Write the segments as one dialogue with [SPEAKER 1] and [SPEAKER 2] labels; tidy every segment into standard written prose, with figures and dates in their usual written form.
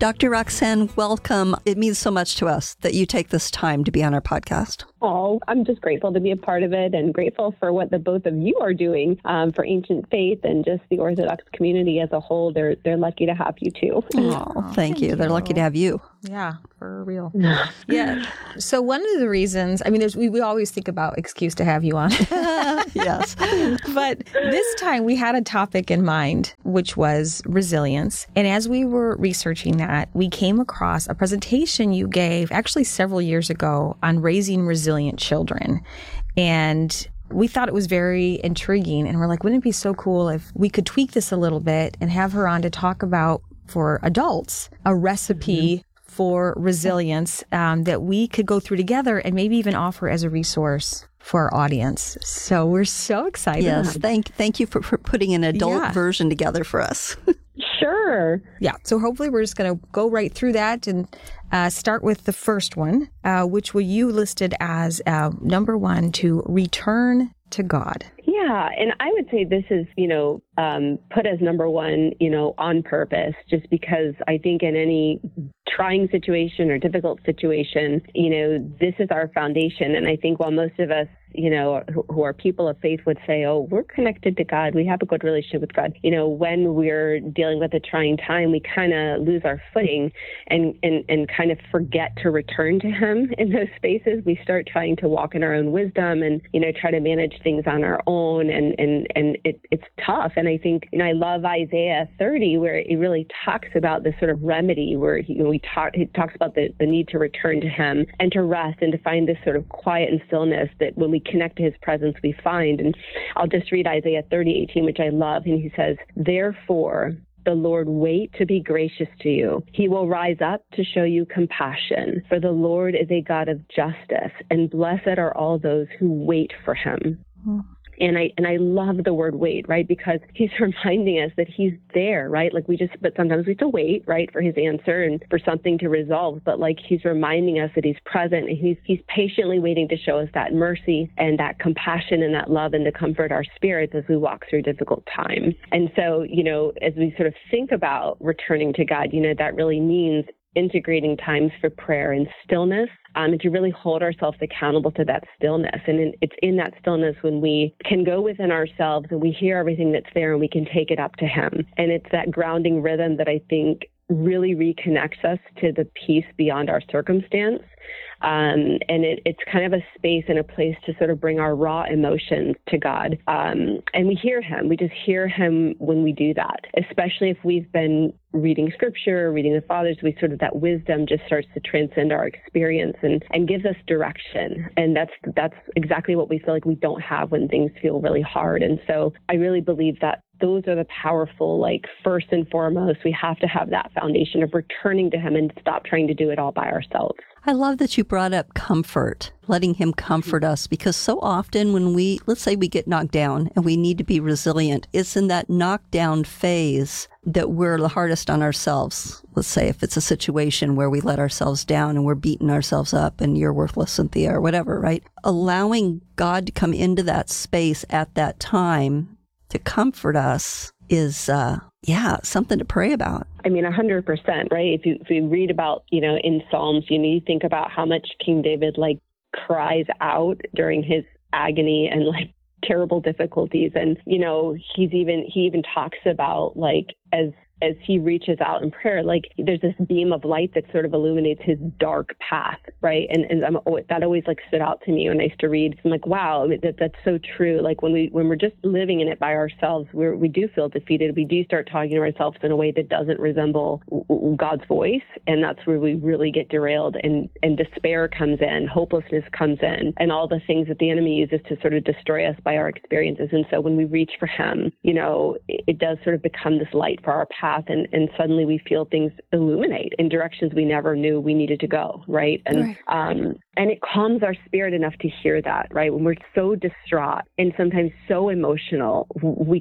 [SPEAKER 1] Dr. Roxanne, welcome. It means so much to us that you take this time to be on our podcast.
[SPEAKER 2] Oh, I'm just grateful to be a part of it and grateful for what the both of you are doing for Ancient Faith and just the Orthodox community as a whole. They're lucky to have you too.
[SPEAKER 1] Oh, thank you. They're lucky to have you.
[SPEAKER 3] Yeah, for real. Yeah. So one of the reasons, I mean, we always think about excuse to have you on.
[SPEAKER 1] Yes.
[SPEAKER 3] But this time we had a topic in mind, which was resilience. And as we were researching that, we came across a presentation you gave actually several years ago on raising resilient children. And we thought it was very intriguing. And we're like, wouldn't it be so cool if we could tweak this a little bit and have her on to talk about, for adults, a recipe for resilience that we could go through together and maybe even offer as a resource for our audience. So we're so excited.
[SPEAKER 1] Yes, thank you for putting an adult version together for us.
[SPEAKER 2] Sure.
[SPEAKER 3] Yeah, so hopefully we're just going to go right through that and start with the first one, which you listed as number 1, to return to God.
[SPEAKER 2] Yeah, and I would say this is, put as number 1, on purpose, just because I think in any trying situation or difficult situation, this is our foundation. And I think while most of us, who are people of faith would say, oh, we're connected to God, we have a good relationship with God. When we're dealing with a trying time, we kind of lose our footing and kind of forget to return to Him in those spaces. We start trying to walk in our own wisdom and, try to manage things on our own. And it's tough. And I think, I love Isaiah 30, where it really talks about this sort of remedy where he talks about the need to return to Him and to rest and to find this sort of quiet and stillness that when we connect to His presence, we find. And I'll just read Isaiah 30:18, which I love. And he says, therefore, the Lord wait to be gracious to you. He will rise up to show you compassion. For the Lord is a God of justice, and blessed are all those who wait for Him. And I love the word wait, right? Because He's reminding us that He's there, right? But sometimes we have to wait, right, for His answer and for something to resolve. But He's reminding us that He's present and He's patiently waiting to show us that mercy and that compassion and that love and to comfort our spirits as we walk through difficult times. And so, as we sort of think about returning to God, that really means integrating times for prayer and stillness, and to really hold ourselves accountable to that stillness. And it's in that stillness when we can go within ourselves and we hear everything that's there and we can take it up to Him. And it's that grounding rhythm that I think really reconnects us to the peace beyond our circumstance. And it's kind of a space and a place to sort of bring our raw emotions to God. And we hear Him. We just hear Him when we do that, especially if we've been reading scripture, reading the Fathers. That wisdom just starts to transcend our experience and gives us direction. And that's exactly what we feel like we don't have when things feel really hard. And so I really believe that those are the powerful, first and foremost, we have to have that foundation of returning to Him and stop trying to do it all by ourselves.
[SPEAKER 1] I love that you brought up comfort, letting Him comfort us, because so often when let's say we get knocked down and we need to be resilient, it's in that knockdown phase that we're the hardest on ourselves. Let's say if it's a situation where we let ourselves down and we're beating ourselves up and you're worthless, Cynthia, or whatever, right? Allowing God to come into that space at that time to comfort us is, something to pray about.
[SPEAKER 2] I mean, 100%, right? If you read about, in Psalms, you think about how much King David, cries out during his agony and, terrible difficulties. And, he even talks about, as he reaches out in prayer, there's this beam of light that sort of illuminates his dark path, right? And that always stood out to me when I used to read. I'm like, wow, that's so true. When we're just living in it by ourselves, we do feel defeated. We do start talking to ourselves in a way that doesn't resemble God's voice, and that's where we really get derailed. And despair comes in, hopelessness comes in, and all the things that the enemy uses to sort of destroy us by our experiences. And so when we reach for Him, it does sort of become this light for our path. And suddenly we feel things illuminate in directions we never knew we needed to go, right? And and it calms our spirit enough to hear that, right? When we're so distraught and sometimes so emotional, we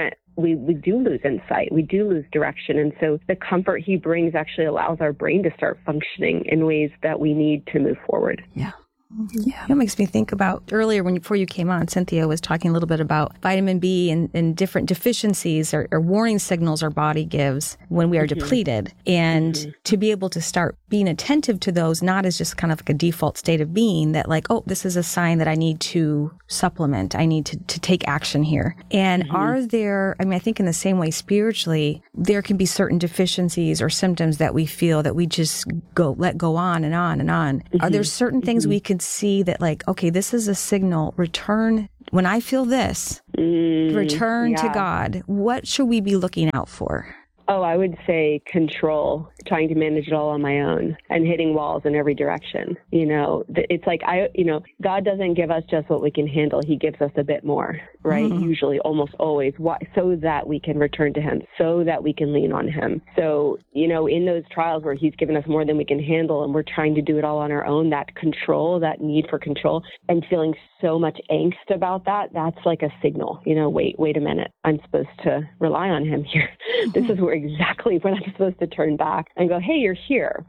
[SPEAKER 2] do lose insight. We do lose direction. And so the comfort He brings actually allows our brain to start functioning in ways that we need to move forward.
[SPEAKER 1] Yeah. Yeah.
[SPEAKER 3] It makes me think about earlier before you came on, Cynthia was talking a little bit about vitamin B and different deficiencies or warning signals our body gives when we are depleted. And to be able to start being attentive to those, not as just kind of like a default state of being that like, oh, this is a sign that I need to supplement. I need to take action here. And are there, I think in the same way spiritually, there can be certain deficiencies or symptoms that we feel that we just let go on and on and on. Are there certain things we can see that like, okay, this is a signal, return, when I feel this, return to God. What should we be looking out for?
[SPEAKER 2] Oh, I would say control, trying to manage it all on my own and hitting walls in every direction. It's like, God doesn't give us just what we can handle. He gives us a bit more, right? Usually, almost always, so that we can return to him, so that we can lean on him. So, in those trials where he's given us more than we can handle and we're trying to do it all on our own, that control, that need for control and feeling so much angst about that, that's like a signal, wait a minute. I'm supposed to rely on him here. This is where exactly when I'm supposed to turn back and go, hey, you're here.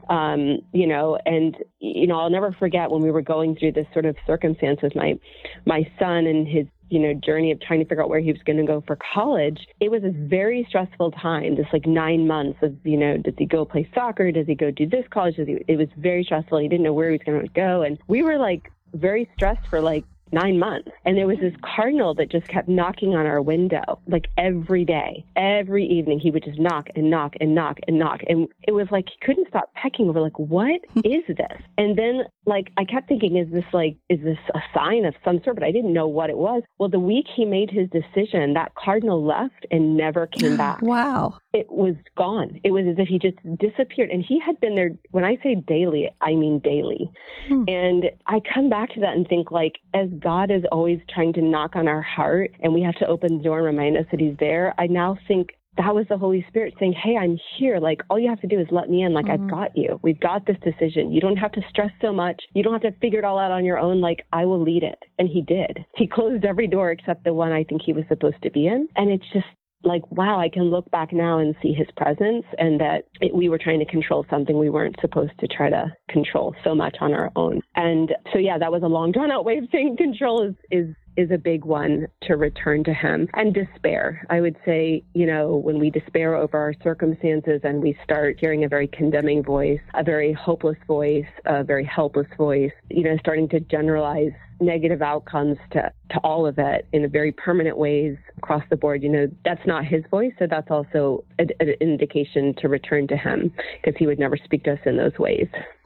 [SPEAKER 2] I'll never forget when we were going through this sort of circumstance with my son and his journey of trying to figure out where he was going to go for college. It was a very stressful time, this like 9 months of, does he go play soccer? Does he go do this college? It was very stressful. He didn't know where he was going to go. And we were like very stressed for like 9 months. And there was this cardinal that just kept knocking on our window, like every day, every evening. He would just knock and knock and knock and knock. And it was like, he couldn't stop pecking. We're like, what is this? And then like, I kept thinking, is this a sign of some sort? But I didn't know what it was. Well, the week he made his decision, that cardinal left and never came back.
[SPEAKER 1] Wow.
[SPEAKER 2] It was gone. It was as if he just disappeared. And he had been there, when I say daily, I mean daily. And I come back to that and think like, as God is always trying to knock on our heart and we have to open the door and remind us that he's there, I now think that was the Holy Spirit saying, hey, I'm here. Like, all you have to do is let me in. Like, I've got you. We've got this decision. You don't have to stress so much. You don't have to figure it all out on your own. Like, I will lead it. And he did. He closed every door except the one I think he was supposed to be in. And it's just like, wow, I can look back now and see his presence and that we were trying to control something we weren't supposed to try to control so much on our own. And so, yeah, that was a long drawn out way of saying control is a big one to return to him. And despair. I would say, when we despair over our circumstances and we start hearing a very condemning voice, a very hopeless voice, a very helpless voice, starting to generalize negative outcomes to all of it in a very permanent ways across the board, that's not his voice. So that's also an indication to return to him because he would never speak to us in those ways.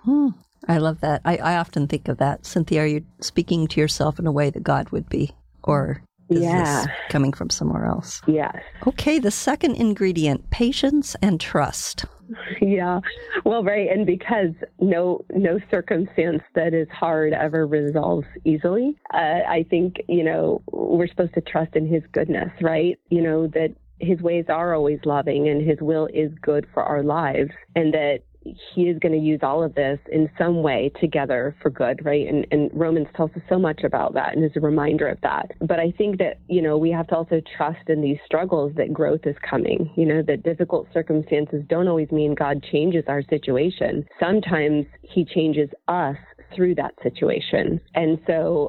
[SPEAKER 1] I love that. I often think of that. Cynthia, are you speaking to yourself in a way that God would be? Or is this coming from somewhere else?
[SPEAKER 2] Yes.
[SPEAKER 1] Okay, the second ingredient, patience and trust.
[SPEAKER 2] Yeah. Well, right. And because no circumstance that is hard ever resolves easily, I think, we're supposed to trust in his goodness, right? That his ways are always loving and his will is good for our lives and that he is going to use all of this in some way together for good, right? And Romans tells us so much about that and is a reminder of that. But I think that, we have to also trust in these struggles that growth is coming, that difficult circumstances don't always mean God changes our situation. Sometimes he changes us through that situation. And so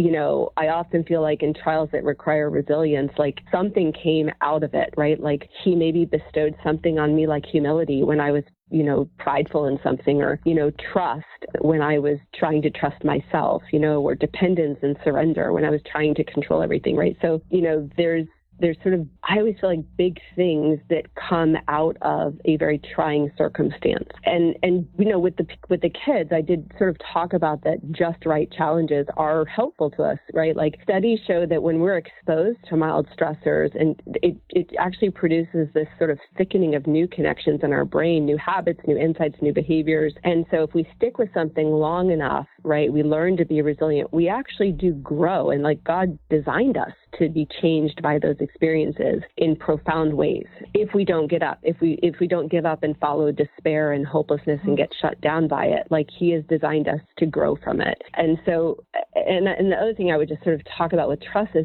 [SPEAKER 2] I often feel like in trials that require resilience, like something came out of it, right? Like he maybe bestowed something on me like humility when I was, prideful in something or, trust when I was trying to trust myself, or dependence and surrender when I was trying to control everything, right? So, there's sort of, I always feel like big things that come out of a very trying circumstance. And with the kids, I did sort of talk about that just right challenges are helpful to us, right? Like studies show that when we're exposed to mild stressors, and it actually produces this sort of thickening of new connections in our brain, new habits, new insights, new behaviors. And so if we stick with something long enough, right, we learn to be resilient, we actually do grow. And like God designed us to be changed by those experiences in profound ways. If we don't get up, if we don't give up and follow despair and hopelessness and get shut down by it, like he has designed us to grow from it. And so, and the other thing I would just sort of talk about with trust is that,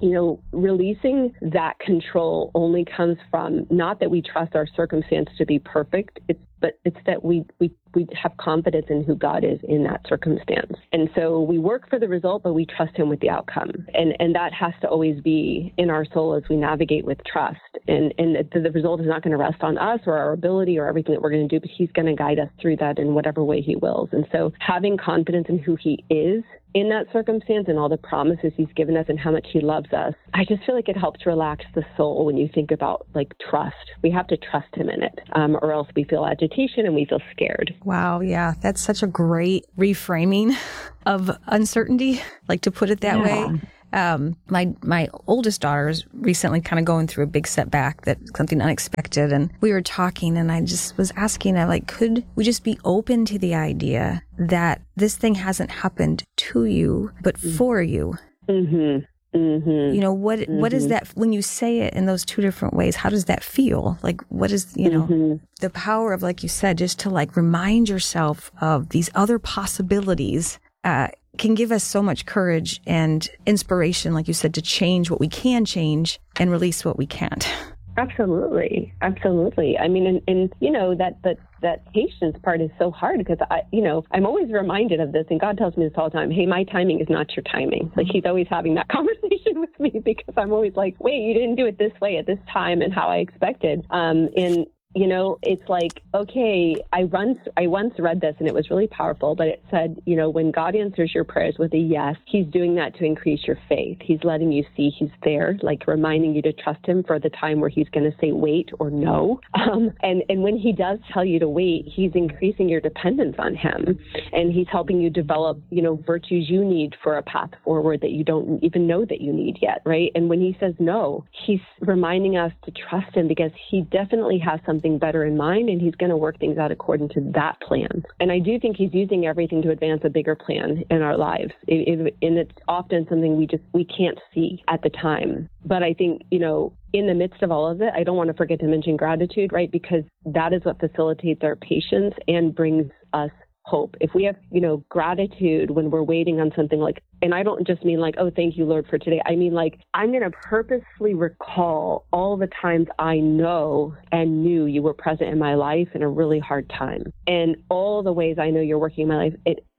[SPEAKER 2] releasing that control only comes from not that we trust our circumstance to be perfect, but it's that we have confidence in who God is in that circumstance. And so we work for the result, but we trust him with the outcome. And that has to always be in our soul as we navigate with trust. And the result is not going to rest on us or our ability or everything that we're going to do, but he's going to guide us through that in whatever way he wills. And so having confidence in who he is in that circumstance and all the promises he's given us and how much he loves us, I just feel like it helps relax the soul when you think about trust. We have to trust him in it, or else we feel agitation and we feel scared.
[SPEAKER 3] Wow. Yeah. That's such a great reframing of uncertainty, to put it that way. My oldest daughter is recently kind of going through a big setback, something unexpected. And we were talking and I just was asking her, could we just be open to the idea that this thing hasn't happened to you, but for you? Mm-hmm. Mm-hmm. What is that when you say it in those two different ways? How does that feel? What is, the power of, like you said, just to remind yourself of these other possibilities, can give us so much courage and inspiration, like you said, to change what we can change and release what we can't.
[SPEAKER 2] Absolutely. I mean, and that patience part is so hard because I'm always reminded of this, and God tells me this all the time. Hey, my timing is not your timing. He's always having that conversation with me because I'm always like, wait, you didn't do it this way at this time and how I expected. It's okay, I once read this and it was really powerful, but it said, when God answers your prayers with a yes, he's doing that to increase your faith. He's letting you see he's there, reminding you to trust him for the time where he's going to say wait or no. And when he does tell you to wait, he's increasing your dependence on him, and he's helping you develop, virtues you need for a path forward that you don't even know that you need yet, right? And when he says no, he's reminding us to trust him because he definitely has something better in mind, and he's going to work things out according to that plan. And I do think he's using everything to advance a bigger plan in our lives. And it's often something we can't see at the time. But I think, in the midst of all of it, I don't want to forget to mention gratitude, right? Because that is what facilitates our patience and brings us hope. If we have, gratitude when we're waiting on something and I don't just mean oh, thank you, Lord, for today. I mean, I'm going to purposefully recall all the times I know and knew you were present in my life in a really hard time. And all the ways I know you're working in my life,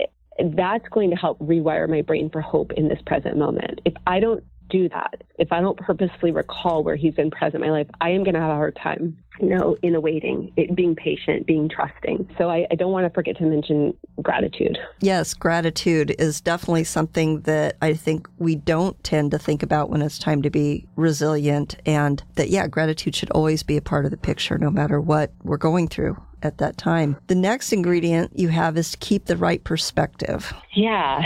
[SPEAKER 2] that's going to help rewire my brain for hope in this present moment. If I don't do that, if I don't purposefully recall where he's been present in my life, I am going to have a hard time, in the waiting, being patient, being trusting. So I don't want to forget to mention gratitude.
[SPEAKER 1] Yes, gratitude is definitely something that I think we don't tend to think about when it's time to be resilient, and that, gratitude should always be a part of the picture, no matter what we're going through at that time. The next ingredient you have is to keep the right perspective.
[SPEAKER 2] Yeah.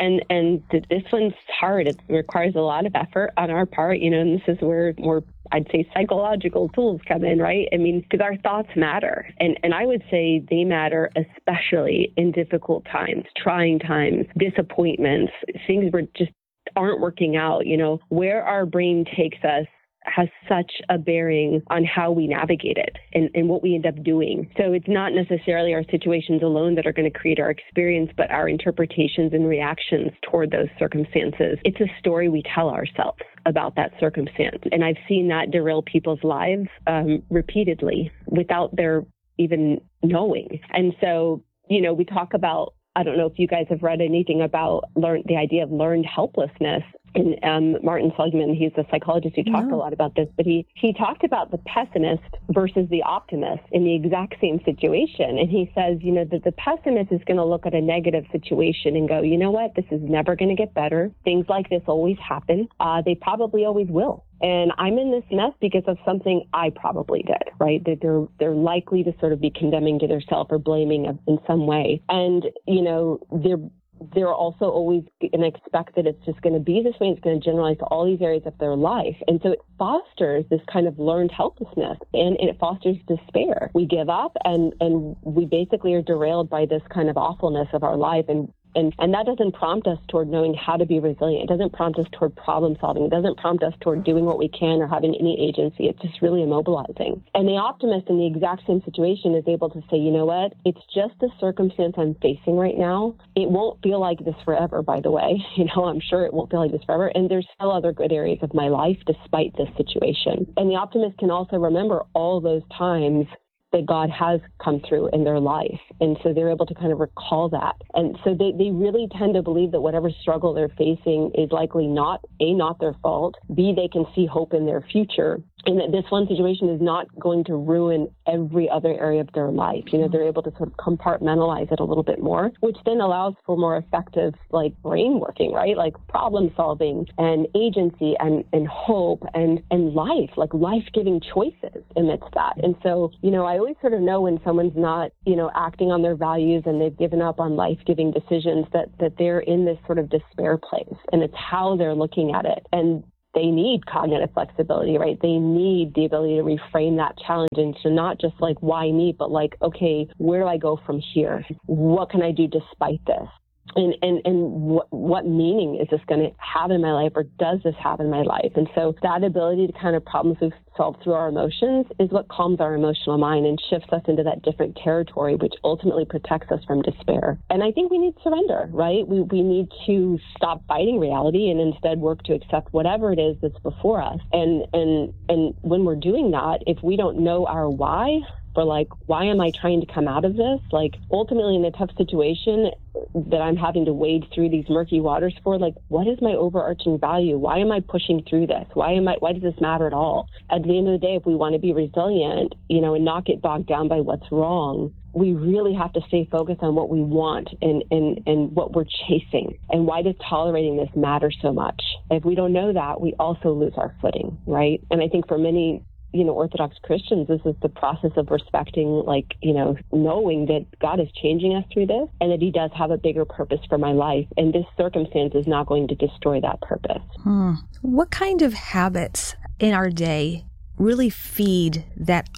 [SPEAKER 2] And this one's hard. It requires a lot of effort on our part, and this is where more, I'd say, psychological tools come in, right? I mean, because our thoughts matter. And I would say they matter especially in difficult times, trying times, disappointments, things where just aren't working out, where our brain takes us has such a bearing on how we navigate it and what we end up doing. So it's not necessarily our situations alone that are going to create our experience, but our interpretations and reactions toward those circumstances. It's a story we tell ourselves about that circumstance. And I've seen that derail people's lives repeatedly without their even knowing. And so, we talk about, I don't know if you guys have read anything about the idea of learned helplessness. And Martin Seligman, he's a psychologist who talked a lot about this, but he talked about the pessimist versus the optimist in the exact same situation. And he says, that the pessimist is going to look at a negative situation and go, you know what, this is never going to get better. Things like this always happen. They probably always will. And I'm in this mess because of something I probably did, right? That they're likely to sort of be condemning to themselves or blaming in some way. And, they're also always going to expect that it's just going to be this way. It's going to generalize to all these areas of their life. And so it fosters this kind of learned helplessness, and it fosters despair. We give up and we basically are derailed by this kind of awfulness of our life. And And that doesn't prompt us toward knowing how to be resilient. It doesn't prompt us toward problem solving. It doesn't prompt us toward doing what we can or having any agency. It's just really immobilizing. And the optimist in the exact same situation is able to say, you know what? It's just the circumstance I'm facing right now. It won't feel like this forever, by the way. I'm sure it won't feel like this forever. And there's still other good areas of my life despite this situation. And the optimist can also remember all those times that God has come through in their life. And so they're able to kind of recall that. And so they really tend to believe that whatever struggle they're facing is likely not their fault, B, they can see hope in their future, and that this one situation is not going to ruin every other area of their life. They're able to sort of compartmentalize it a little bit more, which then allows for more effective, brain working, right? Like problem solving and agency and hope and life, life-giving choices amidst that. And so, I always sort of know when someone's not, acting on their values and they've given up on life-giving decisions that they're in this sort of despair place. And it's how they're looking at it. And they need cognitive flexibility, right? They need the ability to reframe that challenge into not just why me, but okay, where do I go from here? What can I do despite this? And what meaning is this going to have in my life, or does this have in my life? And so that ability to kind of problem solve through our emotions is what calms our emotional mind and shifts us into that different territory, which ultimately protects us from despair. And I think we need surrender, right? We need to stop fighting reality and instead work to accept whatever it is that's before us. And when we're doing that, if we don't know our why, or why am I trying to come out of this? Ultimately in a tough situation that I'm having to wade through these murky waters for, what is my overarching value? Why am I pushing through this? Why does this matter at all? At the end of the day, if we want to be resilient, and not get bogged down by what's wrong, we really have to stay focused on what we want and what we're chasing. And why does tolerating this matter so much? If we don't know that, we also lose our footing, right? And I think for many Orthodox Christians, this is the process of respecting, knowing that God is changing us through this and that he does have a bigger purpose for my life. And this circumstance is not going to destroy that purpose.
[SPEAKER 3] What kind of habits in our day really feed that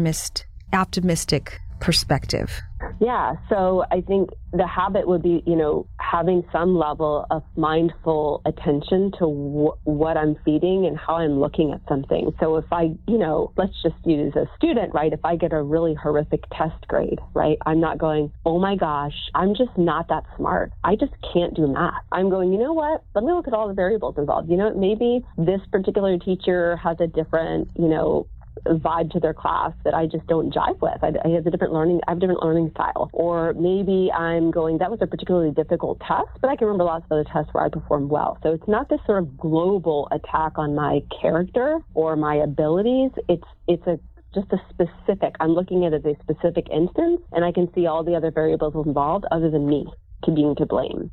[SPEAKER 3] optimistic perspective?
[SPEAKER 2] Yeah. So I think the habit would be, having some level of mindful attention to what I'm feeding and how I'm looking at something. So if I, let's just use a student, right? If I get a really horrific test grade, right? I'm not going, oh my gosh, I'm just not that smart. I just can't do math. I'm going, you know what? Let me look at all the variables involved. Maybe this particular teacher has a different, vibe to their class that I just don't jive with. I have a different learning style. Or maybe I'm going, that was a particularly difficult test, but I can remember lots of other tests where I performed well. So it's not this sort of global attack on my character or my abilities. It's just a specific, I'm looking at it as a specific instance, and I can see all the other variables involved other than me being to blame.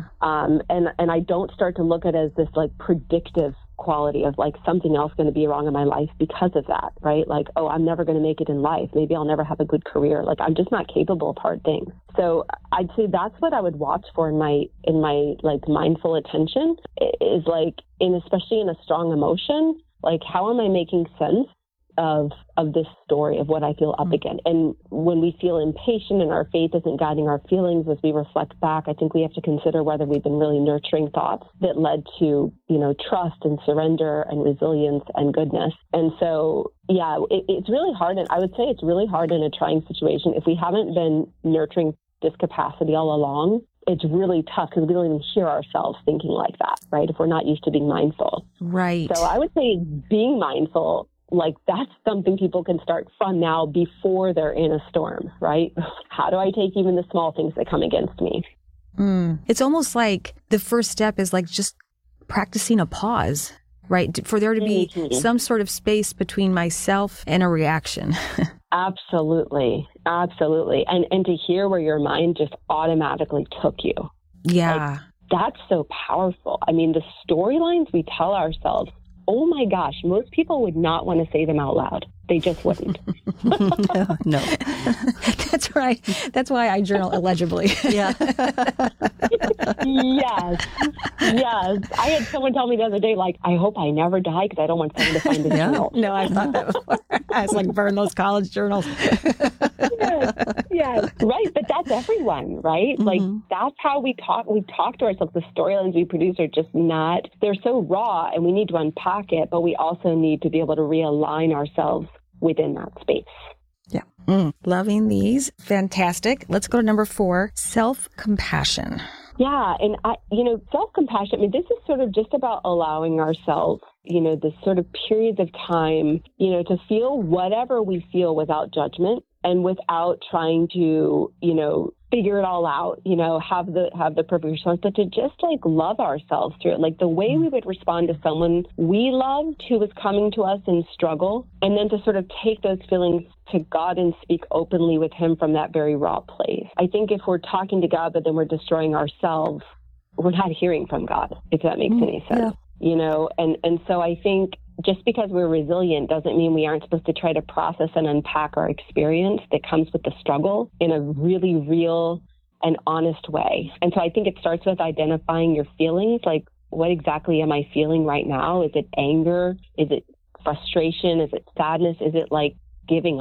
[SPEAKER 2] And I don't start to look at it as this predictive quality of something else going to be wrong in my life because of that, right? Oh, I'm never going to make it in life. Maybe I'll never have a good career. I'm just not capable of hard things. So I'd say that's what I would watch for in my mindful attention is especially in a strong emotion, how am I making sense of this story of what I feel up against? And when we feel impatient and our faith isn't guiding our feelings as we reflect back, I think we have to consider whether we've been really nurturing thoughts that led to, trust and surrender and resilience and goodness. And so, yeah, it's really hard. And I would say it's really hard in a trying situation if we haven't been nurturing this capacity all along. It's really tough because we don't even hear ourselves thinking like that, right? If we're not used to being mindful.
[SPEAKER 3] Right.
[SPEAKER 2] So I would say being mindful, that's something people can start from now before they're in a storm, right? How do I take even the small things that come against me?
[SPEAKER 3] It's almost like the first step is just practicing a pause, right? For there to be some sort of space between myself and a reaction.
[SPEAKER 2] Absolutely. Absolutely. And to hear where your mind just automatically took you.
[SPEAKER 3] Yeah.
[SPEAKER 2] That's so powerful. I mean, the storylines we tell ourselves, oh my gosh, most people would not want to say them out loud. They just wouldn't.
[SPEAKER 1] No.
[SPEAKER 3] That's right. That's why I journal illegibly.
[SPEAKER 1] Yeah.
[SPEAKER 2] Yes. I had someone tell me the other day, I hope I never die because I don't want someone to find this journal.
[SPEAKER 3] No, I thought that before. I was burn those college journals.
[SPEAKER 2] Yes. Yeah, right. But that's everyone, right? Like, that's how we talk to ourselves. The storylines we produce are just not, they're so raw, and we need to unpack it, but we also need to be able to realign ourselves within that space.
[SPEAKER 3] Yeah. Loving these. Fantastic. Let's go to number 4, self-compassion.
[SPEAKER 2] Yeah. And self-compassion, I mean, this is sort of just about allowing ourselves, this sort of periods of time, to feel whatever we feel without judgment and without trying to, figure it all out, have the perfect response, but to just like love ourselves through it. Like the way we would respond to someone we loved who was coming to us in struggle, and then to sort of take those feelings to God and speak openly with him from that very raw place. I think if we're talking to God, but then we're destroying ourselves, we're not hearing from God, if that makes any sense. Yeah. And so I think just because we're resilient doesn't mean we aren't supposed to try to process and unpack our experience that comes with the struggle in a really real and honest way. And so I think it starts with identifying your feelings. Like, what exactly am I feeling right now? Is it anger? Is it frustration? Is it sadness? Is it like giving